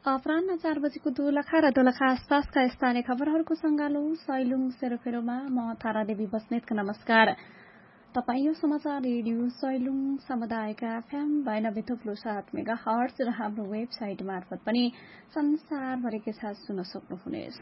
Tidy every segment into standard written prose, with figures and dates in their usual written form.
अपराह्न 4 बजेको दोलखा र दोलखा आसपासका स्थानीय खबरहरूको संगालो सैलुङ सेरोफेरोमा म तारादेवी बस्नेतको नमस्कार। तपाईँ यो समाचार रेडियो सैलुङ सामुदायिक एफएम 92.7 मेगाहर्ट्ज र हाम्रो वेबसाइट मार्फत पनि संसारभरिकै साथ सुन्न सक्नुहुनेछ।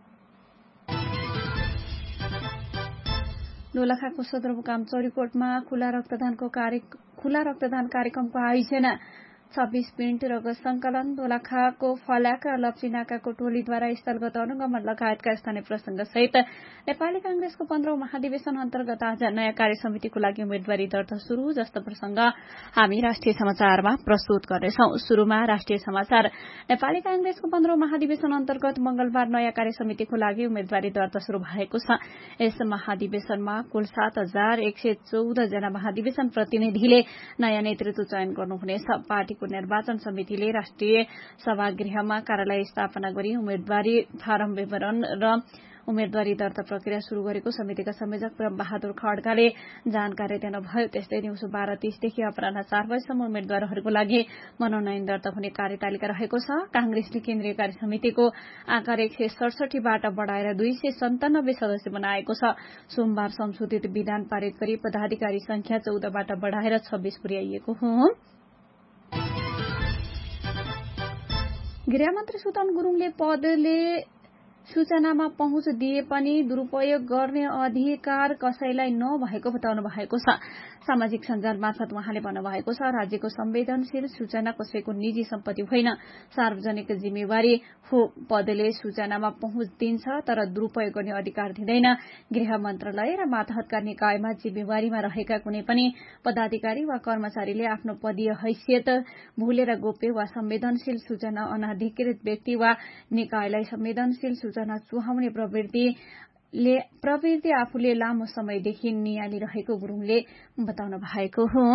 दोलखाको सदरमुकाम चौरीकोटमा खुला रक्तदान कार्यक्रमको आयोजना। 26 मिनट रगत संकलन। दोलखाको फल्याक र लप्चीनाकाको टोलीद्वारा स्थलगत अनुगमन लगायतका स्थानीय प्रसंग सहित नेपाली कांग्रेसको 15औं महाधिवेशन अन्तर्गत आज नयाँ कार्य समितिको लागि उम्मेद्वारी दर्ता शुरू। जस्तो प्रसंग हामी राष्ट्रिय समाचारमा प्रस्तुत गर्नेछौं। शुरूमा राष्ट्रिय समाचार। नेपाली कांग्रेसको 15औं महाधिवेशन अन्तर्गत मंगलबार नयाँ कार्य समितिको लागि उम्मेद्वारी दर्ता शुरू भएको छ। यस महाधिवेशनमा कुल 7114 जना महाधिवेशन प्रतिनिधिले नयाँ नेतृत्व चयन गर्नुहुनेछ। पार्टीको निर्वाचन समितिले राष्ट्रिय सभागृहमा कार्यालय स्थापना गरी उम्मेद्वारी फारम विवरण र उम्मेद्वारी दर्ता प्रक्रिया शुरू गरेको समितिका संयोजक ब्रह्म बहादुर खड्काले जानकारी दिनुभयो। त्यस्तै दिउँसो 12:30 देखि अपराह्न 4 बजेसम्म उम्मेद्वारहरूको लागि मनोनयन दर्ता हुने कार्यतालिका रहेको छ। कांग्रेसले केन्द्रीय कार्य समितिको आकार 167 बाट बढ़ाएर 297 सदस्य बनाएको छ। सोमबार संशोधित विधान पारित गरी पदाधिकारी संख्या 14 बाट बढ़ाएर 26 पुर्याइएको हो। गृहमन्त्री सुदन गुरूङले पदले सूचनामा पहुँच दिए पनि दुरूपयोग गर्ने अधिकार कसैलाई नभएको बताउनु भएको छ। सामाजिक सञ्जाल मार्फत उहाँले भन्नुभएको छ, राज्यको संवेदनशील सूचना कसैको निजी सम्पत्ति होइन, सार्वजनिक जिम्मेवारी हो। पदले सूचनामा पहुँच दिन्छ तर दुरूपयोग गर्ने अधिकार दिँदैन। गृह मन्त्रालय र मातहतका निकायमा जिम्मेवारीमा रहेका कुनै पनि पदाधिकारी वा कर्मचारीले आफ्नो पदीय हैसियत भूलेर गोप्य वा संवेदनशील सूचना अनाधिकृत व्यक्ति वा निकायलाई संवेदनशील सूचना चुहाउने प्रवृत्ति आफूले लामो समयदेखि नियालिरहेको गुरूङले बताउनु भएको हो।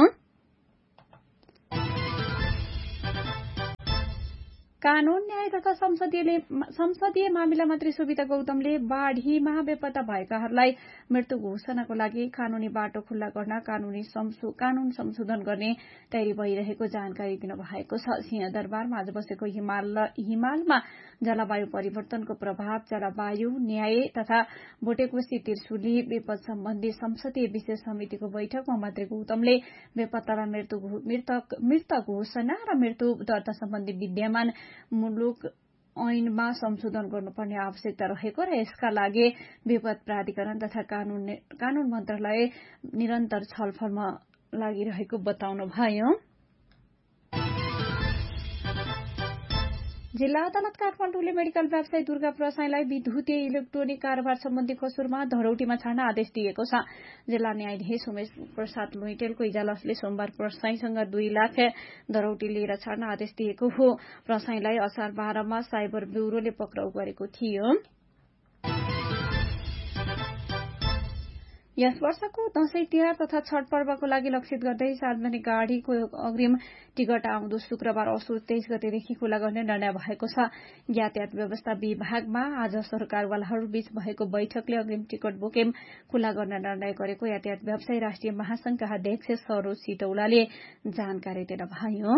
कानून न्याय तथा संसदीय मामिला मन्त्री सुविता गौतमले बाढ़ीमा बेपत्ता भएकाहरूलाई मृत्यु घोषणाको लागि कानूनी बाटो खुल्ला गर्न कानून संशोधन गर्ने तयारी भइरहेको जानकारी दिनुभएको छ। सिंहदरबारमा आज बसेको हिमालमा जलवायु परिवर्तनको प्रभाव, जलवायु न्याय तथा भोटेकोशी त्रिशुली विपद सम्बन्धी संसदीय विशेष समितिको बैठकमा मन्त्री गौतमले बेपत्तालाई मृत घोषणा र मृत्यु दर्ता सम्बन्धी विद्यमान मुलुक ऐनमा संशोधन गर्नुपर्ने आवश्यकता रहेको र यसका लागि विपद प्राधिकरण तथा कानून मन्त्रालय निरन्तर छलफलमा लागिरहेको बताउनुभयो। जिल्ला अदालत काठमाडौँले मेडिकल व्यवसायी दुर्गा प्रसाईलाई विद्युतीय इलेक्ट्रोनिक कारोबार सम्बन्धी कसुरमा धरौटीमा छाड्न आदेश दिएको छ। जिल्ला न्यायाधीश उमेश प्रसाद लुइटेलको इजलासले सोमबार प्रसाईसँग 2 लाख धरौटी लिएर छाड्न आदेश दिएको हो। प्रसाईलाई असार 12 मा साइबर ब्यूरोले पक्राउ गरेको थियो। यस वर्षको दशैं तिहार तथा छठ पर्वको लागि लक्षित गर्दै सार्वजनिक गाड़ीको अग्रिम टिकट आउँदो शुक्रबार असोज 23 गतेदेखि खुला गर्ने निर्णय भएको छ। यातायात व्यवस्था विभागमा आज सरकारवालाहरूबीच भएको बैठकले अग्रिम टिकट बुकिङ खुला गर्न निर्णय गरेको यातायात व्यवसायी राष्ट्रिय महासंघका अध्यक्ष सरोज सिटौलाले जानकारी दिनुभयो।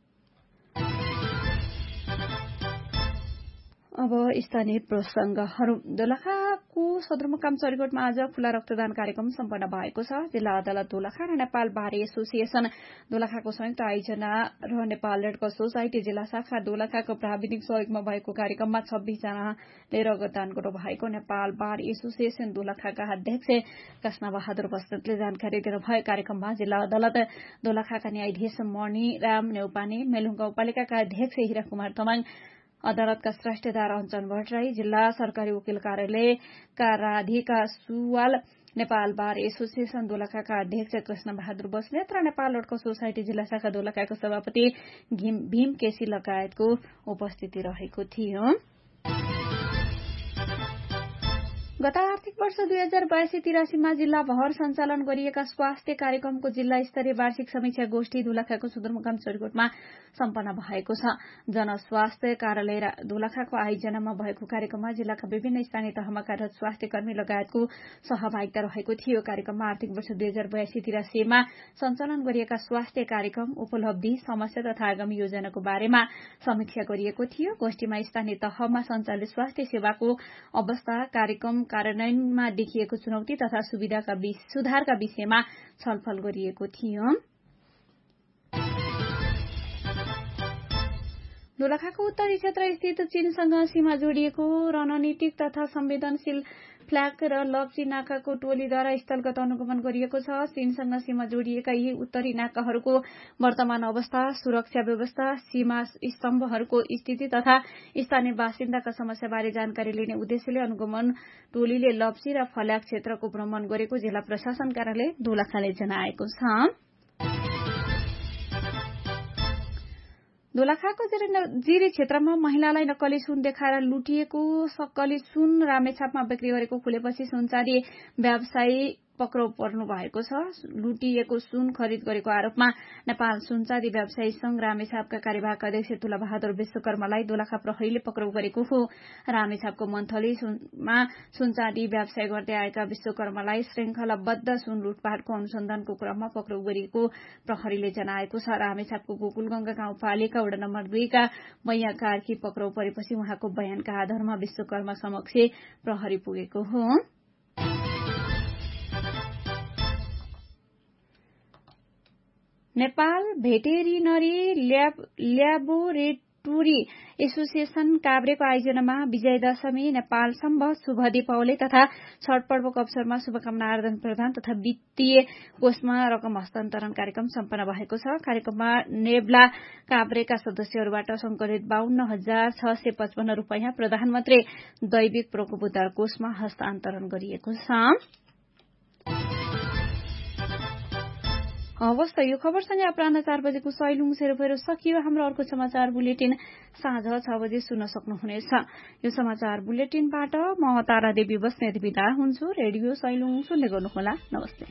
अब स्थानीय प्रसंगहरू। दोलखाको सदरमुकाम चौरीकोटमा आज खुला रक्तदान कार्यक्रम सम्पन्न भएको छ। जिल्ला अदालत दोलखा र नेपाल बार एसोसिएशन दोलखाको संयुक्त आयोजना र नेपाल रेड क्रस सोसाइटी जिल्ला शाखा दोलखाको प्राविधिक सहयोगमा भएको कार्यक्रममा 26 जनाले रक्तदान गर्नुभएको नेपाल बार एसोसिएशन दोलखाका अध्यक्ष कृष्ण बहादुर बस्नेतले जानकारी दिनुभयो। कार्यक्रममा जिल्ला अदालत दोलखाका न्यायाधीश मणिराम नेउपाने, मेलुङ गाउँपालिकाका अध्यक्ष हीरा कुमार तमाङ, अदालतका श्रेष्ठदार अञ्चन भट्टराई, जिल्ला सरकारी वकिल कार्यालयका राधिका सुवाल, नेपाल बार एसोसिएशन दोलखाका अध्यक्ष कृष्ण बहादुर बस्नेत र नेपाल लड्को सोसाइटी जिल्ला शाखा दोलखाको सभापति भीम केसी लगायतको उपस्थिति रहेको थियो। गत आर्थिक वर्ष 2082-83 मा जिल्लाभर सञ्चालन गरिएका स्वास्थ्य कार्यक्रमको जिल्ला स्तरीय वार्षिक समीक्षा गोष्ठी दोलखाको सदरमुकाम चौरीकोटमा सम्पन्न भएको छ। जनस्वास्थ्य कार्यालय दोलखाको आयोजनामा भएको कार्यक्रममा जिल्लाका विभिन्न स्थानीय तहमा कार्यरत स्वास्थ्य कर्मी लगायतको सहभागिता रहेको थियो। कार्यक्रममा आर्थिक वर्ष 2082-83 मा सञ्चालन गरिएका स्वास्थ्य कार्यक्रम, उपलब्धि, समस्या तथा आगामी योजनाको बारेमा समीक्षा गरिएको थियो। गोष्ठीमा स्थानीय तहमा सञ्चालित स्वास्थ्य सेवाको अवस्था, कार्यक्रम कार्यान्वयनमा देखिएको चुनौती तथा सुधारका विषयमा छलफल गरिएको थियो। दोलखाको उत्तरी क्षेत्र स्थित चीनसँग सीमा जोडिएको रणनीतिक तथा संवेदनशील फ्ल्याग र लप्ची नाकाको टोलीद्वारा स्थलगत अनुगमन गरिएको छ। चीनसँग सीमा जोडिएका यी उत्तरी नाकाहरूको वर्तमान अवस्था, सुरक्षा व्यवस्था, सीमा स्तम्भहरूको स्थिति तथा स्थानीय बासिन्दाका समस्याबारे जानकारी लिने उद्देश्यले अनुगमन टोलीले लप्ची र फल्याग क्षेत्रको भ्रमण गरेको जिल्ला प्रशासन कार्यालय दोलखाले जनाएको छ। दोलखाको जिरी क्षेत्रमा महिलालाई नक्कली सुन देखाएर लुटिएको सक्कली सुन रामेछापमा बिक्री गरेको खुलेपछि सुनचाँदी व्यवसायी पक्राउ पर्नु भएको छ। लुटिएको सुन खरिद गरेको आरोपमा नेपाल सुनचाँदी व्यवसायी संघ रामेछापका कार्यवाहक अध्यक्ष तुलाबहादुर विश्वकर्मालाई दोलखा प्रहरीले पक्राउ गरेको हो। रामेछापको मन्थलीमा सुनचाँदी व्यवसाय गर्दै आएका विश्वकर्मालाई श्रृंखलाबद्ध सुन लुटपाटको अनुसन्धानको क्रममा पक्राउ गरिएको प्रहरीले जनाएको छ। रामेछापको गोकुलगंगा गाउँपालिका वडा नम्बर 2 का बैया कार्की पक्राउ परेपछि उहाँको बयानका आधारमा विश्वकर्मा समक्ष प्रहरी पुगेको हो। नेपाल भेटेरिनरी ल्याबोरेटोरी एसोसिएशन काभ्रेको आयोजनामा विजय दशमी, नेपाल सम्बत, शुभ दीपावली तथा छठ पर्वको अवसरमा शुभकामना आदान प्रदान तथा वित्तीय कोषमा रकम हस्तान्तरण कार्यक्रम सम्पन्न भएको छ। कार्यक्रममा नेब्ला काभ्रेका सदस्यहरूबाट संकलित 52,655 रूपियाँ प्रधानमन्त्री दैविक प्रकोपोद्धार कोषमा हस्तान्तरण गरिएको छ। हवस् त यो खबरसँगै अपराह्न 4 बजेको सैलुङ सेरोफेरो सकियो। हाम्रो अर्को समाचार बुलेटिन साँझ 6 बजे सुन्न सक्नुहुनेछ। यो समाचार बुलेटिनबाट म तारा देवी बस्नेत बिदा हुन्छु। रेडियो सैलुङ सुन्दै गर्नुहोला। नमस्ते।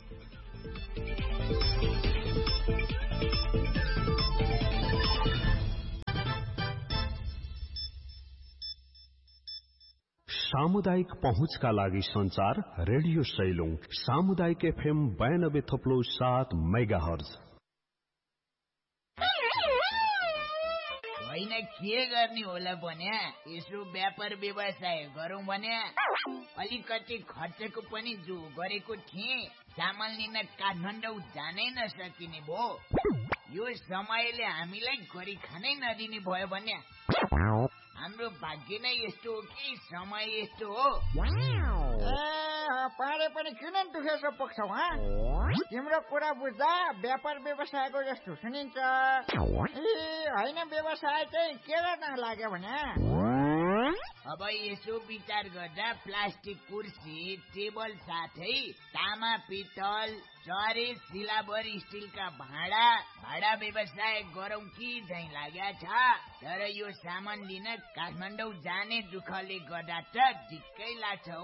सामुदायिक पहुँचका लागि संचार रेडियो सैलुङ सामुदायिक FM 92.7 मेगाहर्ज। होइन के गर्ने होला भन्या, यसो व्यापार व्यवसाय गरौँ भन्या अलिकति खर्चको पनि जो गरेको थिएँ, सामान लिन काठमाडौँ जानै नसकिने भो। यो समयले हामीलाई गरी खानै नदिने भयो भन्या। हाम्रो भाग्य नै यस्तो हो कि समय यस्तो हो। पारे पनि किन दुखेसो पुग्छौ? तिम्रो कुरा बुझ्दा व्यापार व्यवसायको जस्तो सुनिन्छ। होइन व्यवसाय चाहिँ के गर्न लाग्यो भने अब यसो विचार गर्दा प्लास्टिक कुर्सी, टेबल साथै तामा, पित्तल, चरे, सिलाबर, स्टिलका भाडा व्यवसाय गरौँ कि झैँ लाग्या छ। तर यो सामान लिन काठमाडौँ जाने दुःखले गर्दा त ढिक्कै लाग्छ।